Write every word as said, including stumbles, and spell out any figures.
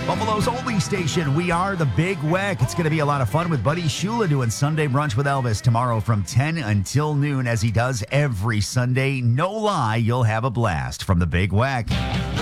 Buffalo's only station. We are the Big Weck. It's going to be a lot of fun with Buddy Shula doing Sunday Brunch with Elvis tomorrow from ten until noon, as he does every Sunday. No lie, you'll have a blast from the Big Weck.